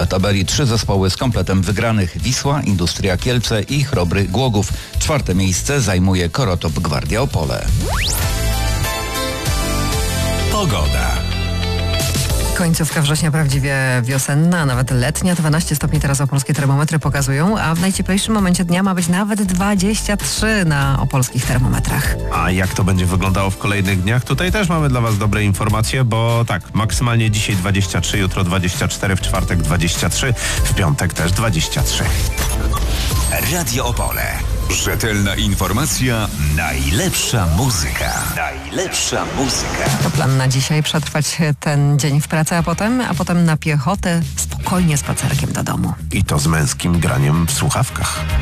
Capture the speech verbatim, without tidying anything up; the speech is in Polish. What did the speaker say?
czele tabeli trzy zespoły z kompletem wygranych: Wisła, Industria Kielce i Chrobry Głogów. Czwarte miejsce zajmuje Korotop Gwardia Opole. Pogoda. Końcówka września prawdziwie wiosenna, a nawet letnia. dwanaście stopni teraz opolskie termometry pokazują, a w najcieplejszym momencie dnia ma być nawet dwadzieścia trzy na opolskich termometrach. A jak to będzie wyglądało w kolejnych dniach? Tutaj też mamy dla Was dobre informacje, bo tak, maksymalnie dzisiaj dwadzieścia trzy, jutro dwadzieścia cztery, w czwartek dwadzieścia trzy, w piątek też dwadzieścia trzy. Radio Opole. Rzetelna informacja, najlepsza muzyka. Najlepsza muzyka. To plan na dzisiaj: przetrwać ten dzień w pracy, a potem, a potem na piechotę, spokojnie spacerkiem do domu. I to z męskim graniem w słuchawkach.